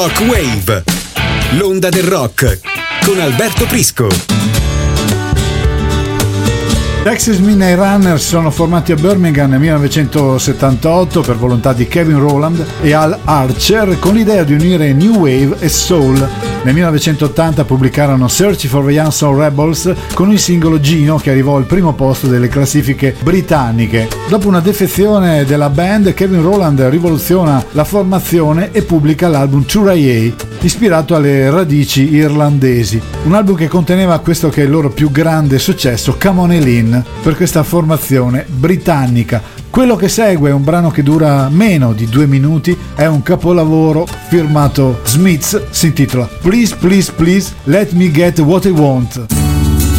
Rock Wave, l'onda del rock con Alberto Prisco. Texas Midnight Runners sono formati a Birmingham nel 1978 per volontà di Kevin Rowland e Al Archer, con l'idea di unire New Wave e Soul. Nel 1980 pubblicarono Search for the Unsung Rebels con il singolo Gino, che arrivò al primo posto delle classifiche britanniche. Dopo una defezione della band, Kevin Rowland rivoluziona la formazione e pubblica l'album Tooraye, ispirato alle radici irlandesi. Un album che conteneva questo che è il loro più grande successo, Come On Eileen, per questa formazione britannica. Quello che segue è un brano che dura meno di 2 minuti, è un capolavoro firmato Smiths, si intitola Please Please Please Let Me Get What I Want.